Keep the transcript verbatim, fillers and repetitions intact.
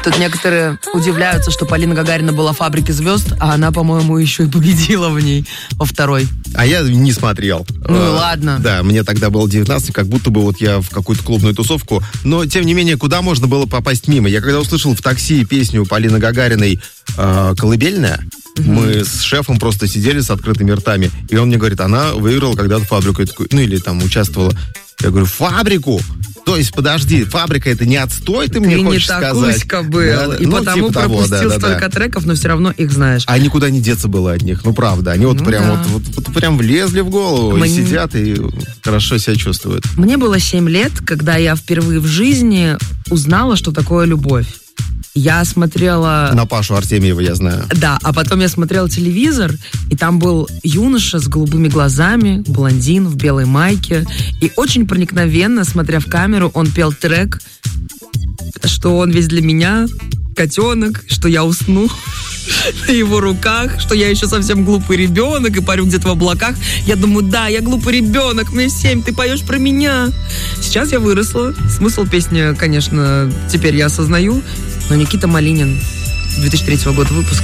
Тут некоторые удивляются, что Полина Гагарина была в «Фабрике звезд», а она, по-моему, еще и победила в ней во второй. А я не смотрел. Ну а, ладно. Да, мне тогда было девятнадцать, как будто бы вот я в какую-то клубную тусовку. Но, тем не менее, куда можно было попасть мимо? Я когда услышал в такси песню Полины Гагариной э, «Колыбельная», mm-hmm. мы с шефом просто сидели с открытыми ртами. И он мне говорит, она выиграла когда-то «Фабрику». Я такой, ну или там участвовала. Я говорю, «Фабрику»? То есть, подожди, «Фабрика» это не отстой, ты, ты мне хочешь сказать? Ты не был, да, и ну, потому типа пропустил того, да, столько да, да. треков, но все равно их знаешь. А никуда не деться было от них, ну правда. Они вот ну, прям да. вот, вот, вот прям влезли в голову Мне... и сидят, и хорошо себя чувствуют. Мне было семь лет, когда я впервые в жизни узнала, что такое любовь. Я смотрела... На Пашу Артемьева, я знаю. Да, а потом я смотрела телевизор, и там был юноша с голубыми глазами, блондин в белой майке, и очень проникновенно, смотря в камеру, он пел трек, что он весь для меня, котенок, что я усну на его руках, что я еще совсем глупый ребенок и парю где-то в облаках. Я думаю, да, я глупый ребенок, мне семь, ты поешь про меня. Сейчас я выросла. Смысл песни, конечно, теперь я осознаю. Но Никита Малинин, две тысячи третьего года выпуска.